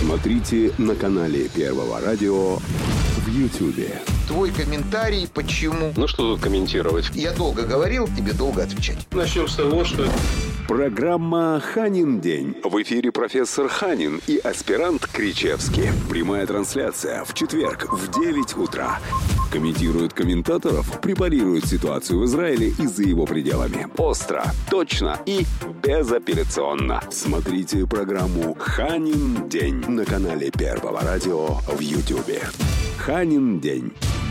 Смотрите на канале Первого радио в Ютьюбе. Твой комментарий почему? Ну что тут комментировать? Я долго говорил, тебе долго отвечать. Начнем с того, что... Программа «Ханин день». В эфире профессор Ханин и аспирант Кричевский. Прямая трансляция в четверг в 9 утра. Комментируют комментаторов, препарируют ситуацию в Израиле и за его пределами. Остро, точно и безапелляционно. Смотрите программу «Ханин день» на канале Первого радио в Ютьюбе. «Ханин день».